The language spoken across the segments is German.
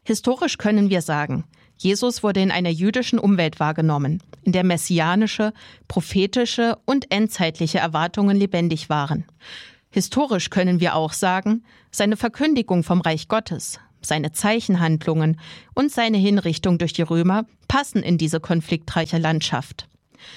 Historisch können wir sagen, Jesus wurde in einer jüdischen Umwelt wahrgenommen, in der messianische, prophetische und endzeitliche Erwartungen lebendig waren. Historisch können wir auch sagen, seine Verkündigung vom Reich Gottes, seine Zeichenhandlungen und seine Hinrichtung durch die Römer passen in diese konfliktreiche Landschaft.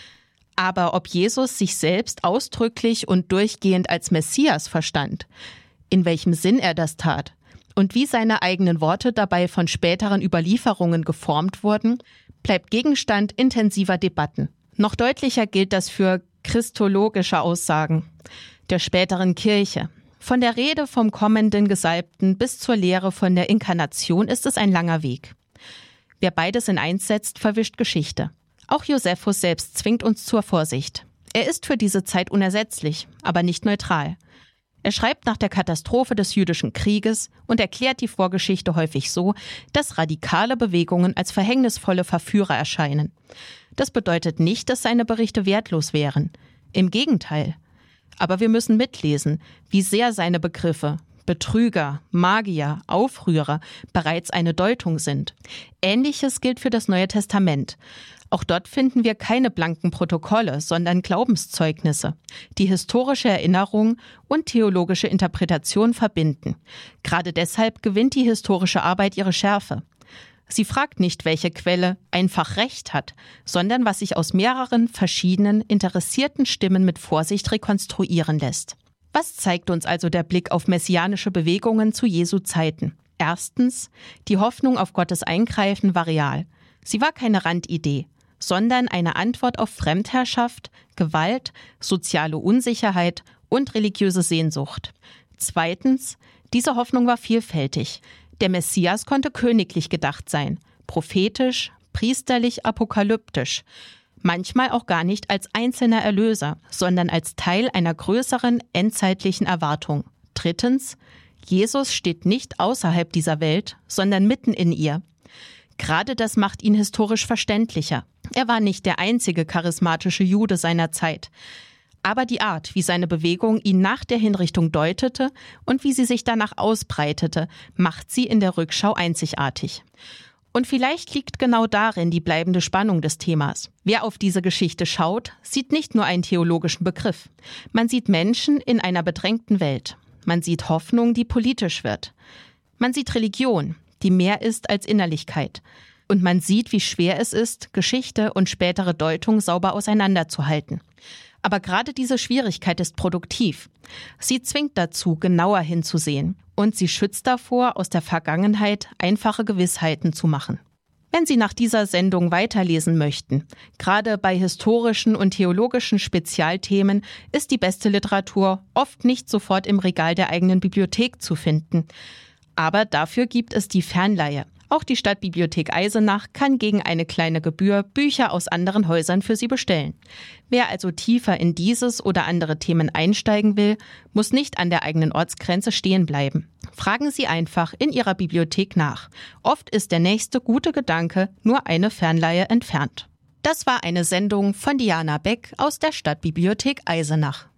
Aber ob Jesus sich selbst ausdrücklich und durchgehend als Messias verstand, in welchem Sinn er das tat und wie seine eigenen Worte dabei von späteren Überlieferungen geformt wurden, bleibt Gegenstand intensiver Debatten. Noch deutlicher gilt das für christologische Aussagen der späteren Kirche. Von der Rede vom kommenden Gesalbten bis zur Lehre von der Inkarnation ist es ein langer Weg. Wer beides in eins setzt, verwischt Geschichte. Auch Josephus selbst zwingt uns zur Vorsicht. Er ist für diese Zeit unersetzlich, aber nicht neutral. Er schreibt nach der Katastrophe des jüdischen Krieges und erklärt die Vorgeschichte häufig so, dass radikale Bewegungen als verhängnisvolle Verführer erscheinen. Das bedeutet nicht, dass seine Berichte wertlos wären. Im Gegenteil. Aber wir müssen mitlesen, wie sehr seine Begriffe Betrüger, Magier, Aufrührer bereits eine Deutung sind. Ähnliches gilt für das Neue Testament. Auch dort finden wir keine blanken Protokolle, sondern Glaubenszeugnisse, die historische Erinnerung und theologische Interpretation verbinden. Gerade deshalb gewinnt die historische Arbeit ihre Schärfe. Sie fragt nicht, welche Quelle einfach recht hat, sondern was sich aus mehreren verschiedenen, interessierten Stimmen mit Vorsicht rekonstruieren lässt. Was zeigt uns also der Blick auf messianische Bewegungen zu Jesu Zeiten? Erstens, die Hoffnung auf Gottes Eingreifen war real. Sie war keine Randidee, sondern eine Antwort auf Fremdherrschaft, Gewalt, soziale Unsicherheit und religiöse Sehnsucht. Zweitens, diese Hoffnung war vielfältig. Der Messias konnte königlich gedacht sein, prophetisch, priesterlich, apokalyptisch. Manchmal auch gar nicht als einzelner Erlöser, sondern als Teil einer größeren endzeitlichen Erwartung. Drittens, Jesus steht nicht außerhalb dieser Welt, sondern mitten in ihr. Gerade das macht ihn historisch verständlicher. Er war nicht der einzige charismatische Jude seiner Zeit. Aber die Art, wie seine Bewegung ihn nach der Hinrichtung deutete und wie sie sich danach ausbreitete, macht sie in der Rückschau einzigartig. Und vielleicht liegt genau darin die bleibende Spannung des Themas. Wer auf diese Geschichte schaut, sieht nicht nur einen theologischen Begriff. Man sieht Menschen in einer bedrängten Welt. Man sieht Hoffnung, die politisch wird. Man sieht Religion, die mehr ist als Innerlichkeit. Und man sieht, wie schwer es ist, Geschichte und spätere Deutung sauber auseinanderzuhalten. Aber gerade diese Schwierigkeit ist produktiv. Sie zwingt dazu, genauer hinzusehen. Und sie schützt davor, aus der Vergangenheit einfache Gewissheiten zu machen. Wenn Sie nach dieser Sendung weiterlesen möchten, gerade bei historischen und theologischen Spezialthemen, ist die beste Literatur oft nicht sofort im Regal der eigenen Bibliothek zu finden. Aber dafür gibt es die Fernleihe. Auch die Stadtbibliothek Eisenach kann gegen eine kleine Gebühr Bücher aus anderen Häusern für Sie bestellen. Wer also tiefer in dieses oder andere Themen einsteigen will, muss nicht an der eigenen Ortsgrenze stehen bleiben. Fragen Sie einfach in Ihrer Bibliothek nach. Oft ist der nächste gute Gedanke nur eine Fernleihe entfernt. Das war eine Sendung von Diana Beck aus der Stadtbibliothek Eisenach.